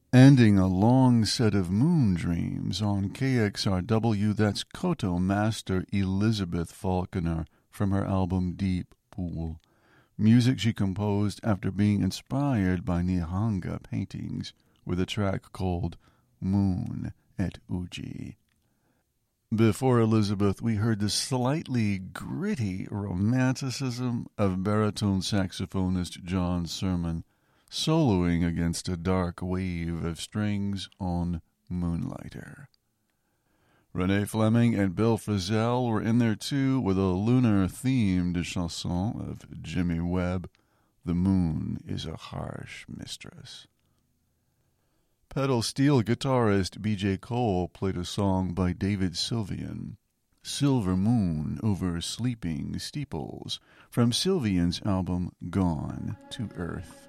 Ending a long set of moon dreams on KXRW, that's Koto master Elizabeth Falconer from her album Deep Pool. Music she composed after being inspired by Nihanga paintings with a track called Moon at Uji. Before Elizabeth, we heard the slightly gritty romanticism of baritone saxophonist John Sermon, soloing against a dark wave of strings on Moonlighter. Renee Fleming and Bill Frisell were in there too with a lunar-themed chanson of Jimmy Webb, The Moon is a Harsh Mistress. Pedal steel guitarist B.J. Cole played a song by David Sylvian, Silver Moon Over Sleeping Steeples, from Sylvian's album Gone to Earth.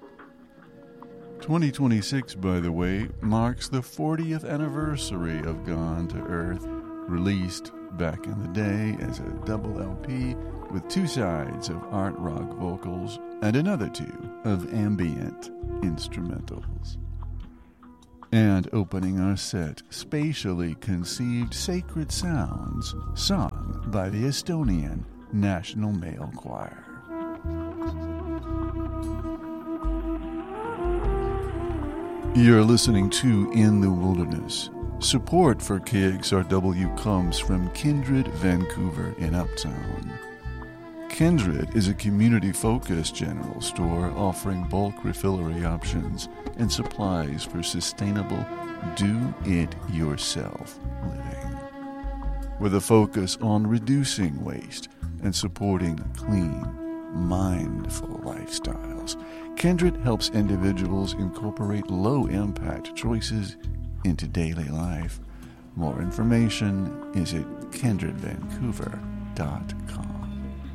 2026, by the way, marks the 40th anniversary of Gone to Earth, released back in the day as a double LP with two sides of art rock vocals and another two of ambient instrumentals. And opening our set, spatially conceived sacred sounds sung by the Estonian National Male Choir. You're listening to In the Wilderness. Support for KXRW comes from Kindred Vancouver in Uptown. Kindred is a community-focused general store offering bulk refillery options and supplies for sustainable, do-it-yourself living. With a focus on reducing waste and supporting clean, mindful lifestyles, Kindred helps individuals incorporate low-impact choices into daily life. More information is at kindredvancouver.com.